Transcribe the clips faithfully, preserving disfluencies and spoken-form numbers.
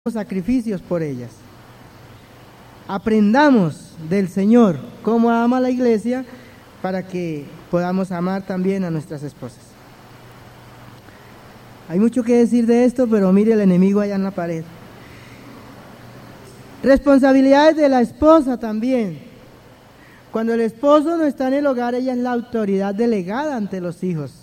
sacrificios por ellas. Aprendamos del Señor cómo ama la iglesia para que podamos amar también a nuestras esposas. Hay mucho que decir de esto, pero mire el enemigo allá en la pared. Responsabilidades de la esposa también. Cuando el esposo no está en el hogar, ella es la autoridad delegada ante los hijos.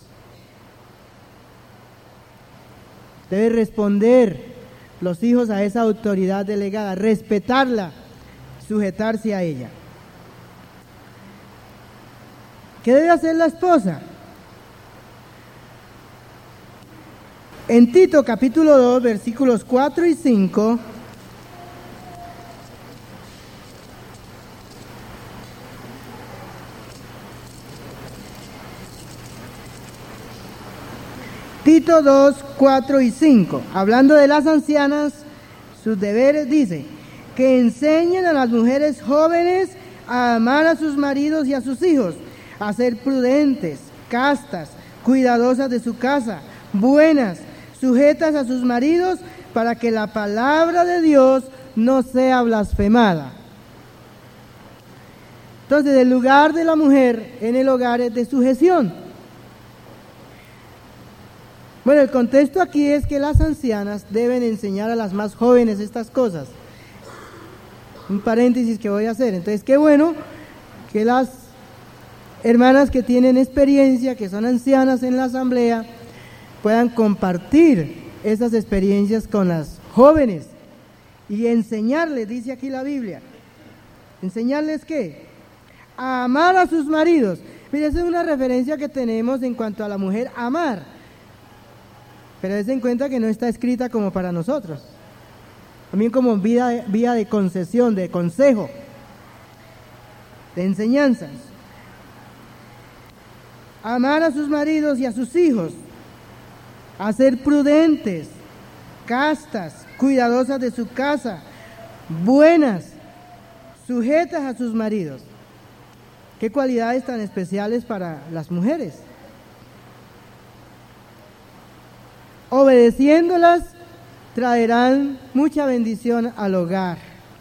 Debe responder los hijos a esa autoridad delegada, respetarla, sujetarse a ella. ¿Qué debe hacer la esposa? En Tito capítulo dos, versículos cuatro y cinco, Tito dos, cuatro y cinco, hablando de las ancianas, sus deberes, dice, que enseñen a las mujeres jóvenes a amar a sus maridos y a sus hijos, a ser prudentes, castas, cuidadosas de su casa, buenas, sujetas a sus maridos, para que la palabra de Dios no sea blasfemada. Entonces, el lugar de la mujer en el hogar es de sujeción. Bueno, el contexto aquí es que las ancianas deben enseñar a las más jóvenes estas cosas. Un paréntesis que voy a hacer. Entonces, qué bueno que las hermanas que tienen experiencia, que son ancianas en la asamblea, puedan compartir esas experiencias con las jóvenes y enseñarles, dice aquí la Biblia, enseñarles ¿qué? A amar a sus maridos. Mire, esa es una referencia que tenemos en cuanto a la mujer amar. Pero des en cuenta que no está escrita como para nosotros, también como vía, vía de concesión, de consejo, de enseñanzas. Amar a sus maridos y a sus hijos, a ser prudentes, castas, cuidadosas de su casa, buenas, sujetas a sus maridos. ¿Qué cualidades tan especiales para las mujeres? Obedeciéndolas, traerán mucha bendición al hogar.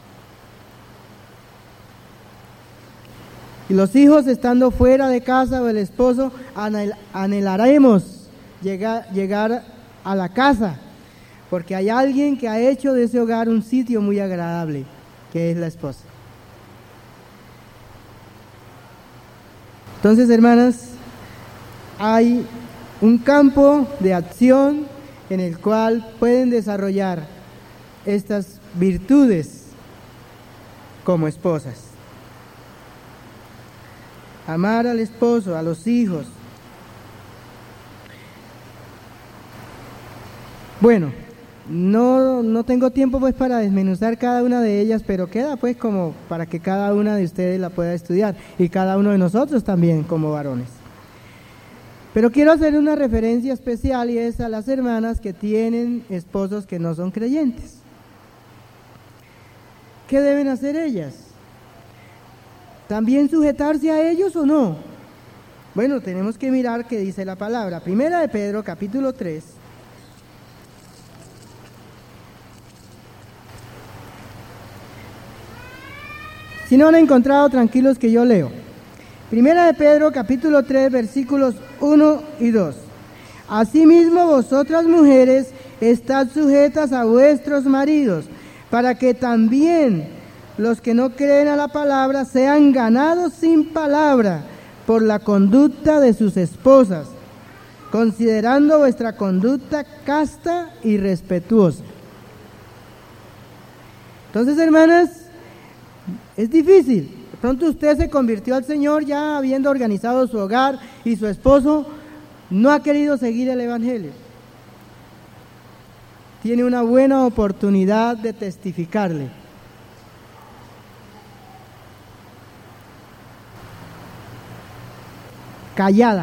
Y los hijos, estando fuera de casa o el esposo, anhel, anhelaremos llegar, llegar a la casa, porque hay alguien que ha hecho de ese hogar un sitio muy agradable, que es la esposa. Entonces, hermanas, hay un campo de acción en el cual pueden desarrollar estas virtudes como esposas. Amar al esposo, a los hijos. Bueno, no, no tengo tiempo pues para desmenuzar cada una de ellas, pero queda pues como para que cada una de ustedes la pueda estudiar y cada uno de nosotros también como varones. Pero quiero hacer una referencia especial y es a las hermanas que tienen esposos que no son creyentes. ¿Qué deben hacer ellas? ¿También sujetarse a ellos o no? Bueno, tenemos que mirar qué dice la palabra. Primera de Pedro, capítulo tres. Si no han encontrado, tranquilos que yo leo. Primera de Pedro, capítulo tres, versículos uno y dos. Asimismo, vosotras mujeres, estad sujetas a vuestros maridos, para que también los que no creen a la palabra sean ganados sin palabra por la conducta de sus esposas, considerando vuestra conducta casta y respetuosa. Entonces, hermanas, es difícil. De pronto usted se convirtió al Señor ya habiendo organizado su hogar y su esposo no ha querido seguir el Evangelio. Tiene una buena oportunidad de testificarle. Callada,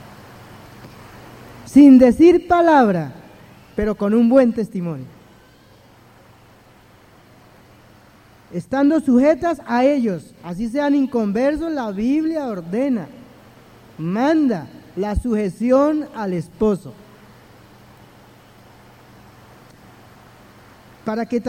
sin decir palabra, pero con un buen testimonio. Estando sujetas a ellos, así sean inconversos, la Biblia ordena, manda la sujeción al esposo. para que